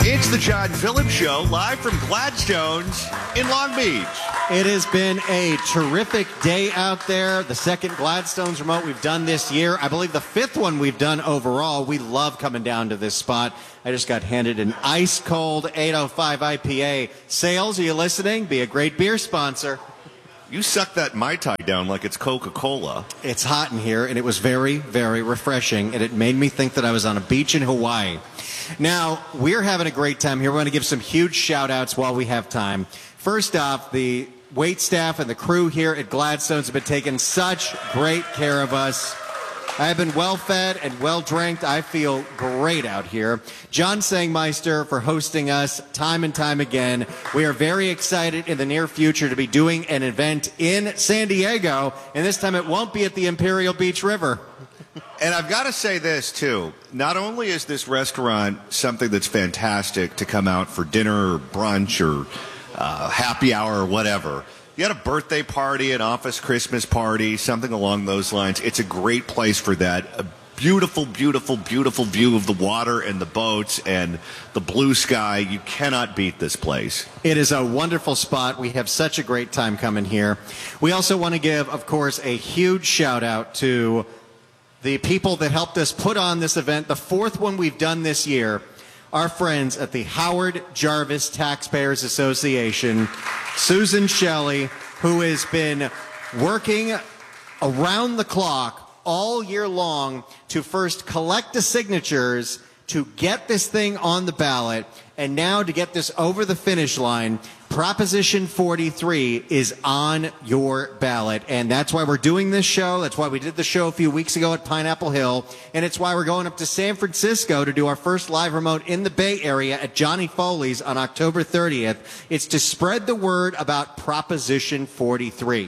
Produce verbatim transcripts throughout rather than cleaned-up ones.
It's the John Phillips Show, live from Gladstone's in Long Beach. It has been a terrific day out there. The second Gladstone's remote we've done this year. I believe the fifth one we've done overall. We love coming down to this spot. I just got handed an ice-cold eight oh five I P A. Sales, are you listening? Be a great beer sponsor. You suck that Mai Tai down like it's Coca-Cola. It's hot in here, and it was very, very refreshing, and it made me think that I was on a beach in Hawaii. Now, we're having a great time here. We're going to give some huge shout-outs while we have time. First off, the wait staff and the crew here at Gladstone's have been taking such great care of us. I have been well-fed and well-drank. I feel great out here. John Sangmeister for hosting us time and time again. We are very excited in the near future to be doing an event in San Diego, and this time it won't be at the Imperial Beach River. And I've got to say this, too. Not only is this restaurant something that's fantastic to come out for dinner or brunch or uh, happy hour or whatever, you had a birthday party, an office Christmas party, something along those lines. It's a great place for that. A beautiful, beautiful, beautiful view of the water and the boats and the blue sky. You cannot beat this place. It is a wonderful spot. We have such a great time coming here. We also want to give, of course, a huge shout out to the people that helped us put on this event, the fourth one we've done this year, our friends at the Howard Jarvis Taxpayers Association, Susan Shelley, who has been working around the clock all year long to first collect the signatures to get this thing on the ballot, and now to get this over the finish line. Proposition forty-three is on your ballot, and that's why we're doing this show. That's why we did the show a few weeks ago at Pineapple Hill, and it's why we're going up to San Francisco to do our first live remote in the Bay Area at Johnny Foley's on October thirtieth. It's to spread the word about Proposition forty-three.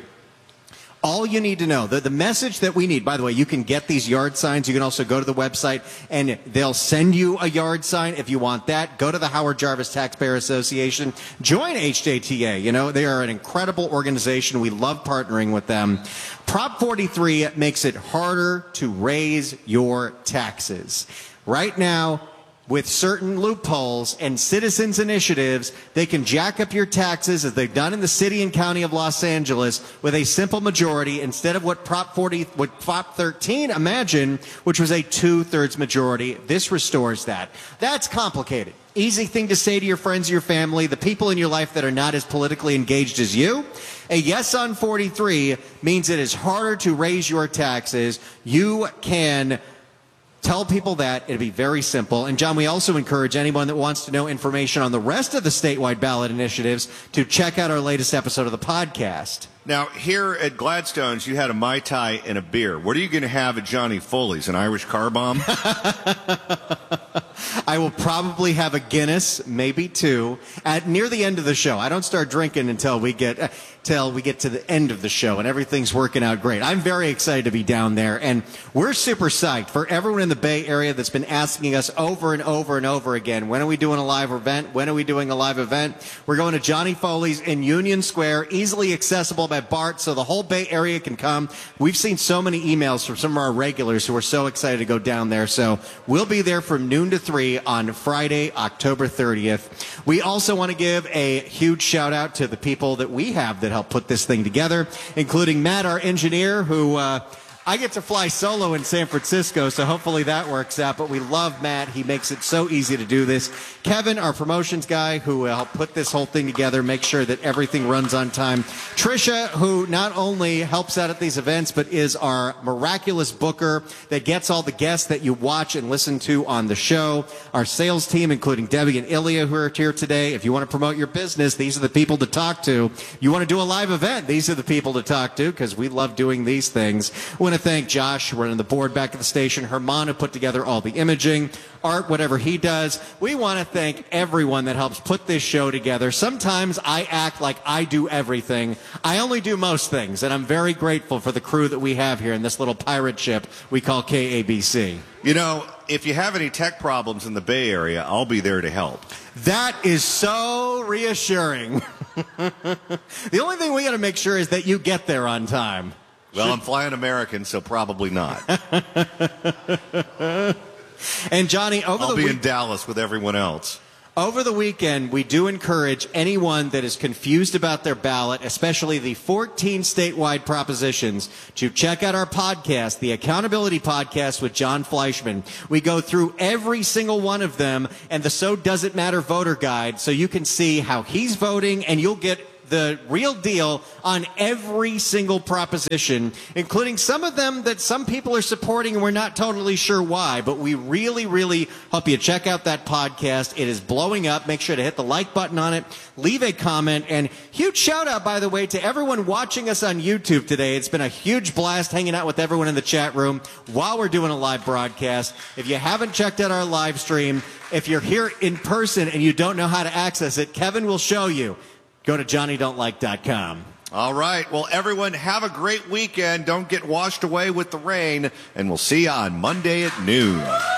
All you need to know, the, the message that we need, by the way, you can get these yard signs. You can also go to the website, and they'll send you a yard sign if you want that. Go to the Howard Jarvis Taxpayer Association. Join H J T A. You know, they are an incredible organization. We love partnering with them. Prop forty-three makes it harder to raise your taxes. Right now, with certain loopholes and citizens' initiatives, they can jack up your taxes, as they've done in the city and county of Los Angeles, with a simple majority instead of what Prop forty, what Prop thirteen imagined, which was a two-thirds majority. This restores that. That's complicated. Easy thing to say to your friends, your family, the people in your life that are not as politically engaged as you. A yes on forty-three means it is harder to raise your taxes. You can tell people that. It'd be very simple. And, John, we also encourage anyone that wants to know information on the rest of the statewide ballot initiatives to check out our latest episode of the podcast. Now, here at Gladstone's, you had a Mai Tai and a beer. What are you going to have at Johnny Foley's? An Irish car bomb? I will probably have a Guinness, maybe two, at near the end of the show. I don't start drinking until we get uh, till we get to the end of the show, and everything's working out great. I'm very excited to be down there, and we're super psyched for everyone in the Bay Area that's been asking us over and over and over again, when are we doing a live event? When are we doing a live event? We're going to Johnny Foley's in Union Square, easily accessible by BART, so the whole Bay Area can come. We've seen so many emails from some of our regulars who are so excited to go down there, so we'll be there from noon to three on Friday, October thirtieth. We also want to give a huge shout out to the people that we have that help put this thing together, including Matt, our engineer, who uh, I get to fly solo in San Francisco, so hopefully that works out. But we love Matt. He makes it so easy to do this. Kevin, our promotions guy, who will help put this whole thing together, make sure that everything runs on time. Trisha, who not only helps out at these events, but is our miraculous booker that gets all the guests that you watch and listen to on the show. Our sales team, including Debbie and Ilya, who are here today. If you want to promote your business, these are the people to talk to. You want to do a live event, these are the people to talk to, because we love doing these things. We want to thank Josh, running the board back at the station, Herman, who put together all the imaging, Art, whatever he does. We want to thank everyone that helps put this show together. Sometimes I act like I do everything. I only do most things, and I'm very grateful for the crew that we have here in this little pirate ship we call K A B C. You know, if you have any tech problems in the Bay Area, I'll be there to help. That is so reassuring. The only thing we got to make sure is that you get there on time. Well, I'm flying American, so probably not. And Johnny, over I'll the be week- in Dallas with everyone else. Over the weekend, we do encourage anyone that is confused about their ballot, especially the fourteen statewide propositions, to check out our podcast, the Accountability Podcast with John Fleischman. We go through every single one of them and the So Doesn't Matter voter guide so you can see how he's voting and you'll get the real deal on every single proposition, including some of them that some people are supporting and we're not totally sure why. But we really, really hope you check out that podcast. It is blowing up. Make sure to hit the like button on it. Leave a comment. And huge shout out, by the way, to everyone watching us on YouTube today. It's been a huge blast hanging out with everyone in the chat room while we're doing a live broadcast. If you haven't checked out our live stream, if you're here in person and you don't know how to access it, Kevin will show you. Go to Johnny Don't Like dot com. All right. Well, everyone, have a great weekend. Don't get washed away with the rain, and we'll see you on Monday at noon.